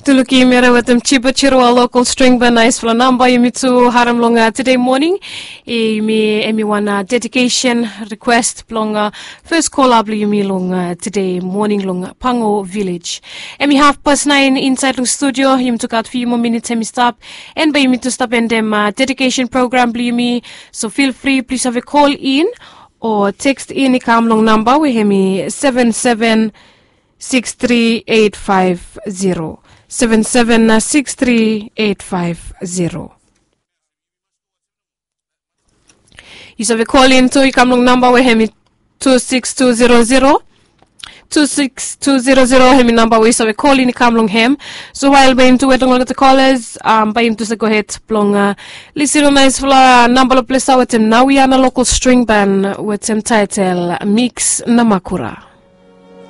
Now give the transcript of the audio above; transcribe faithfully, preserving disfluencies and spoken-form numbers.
Tuluki mera watam chiba chirwa local string band nice fla namba yumitsu haram longa today morning. E me emi wana dedication request plonga first call up yumi longa today morning longa Pango village. Emi half past nine inside the studio. Yum took out few more minutes emi stop and by yumi to stop and them uh, dedication program yumi. So feel free please have a call in or text in the kamlong number we hemi seven seven six three eight five zero. seven seven six three eight five zero. You have a call in to Ikamlong number we have two six two zero zero. two six two zero zero hemi number we have a call in Ikamlong hem. So while by him to wait on the callers, um by him to say go ahead plonga listen on nice fla number of place with him now we are a local string band with him title Mix Namakura.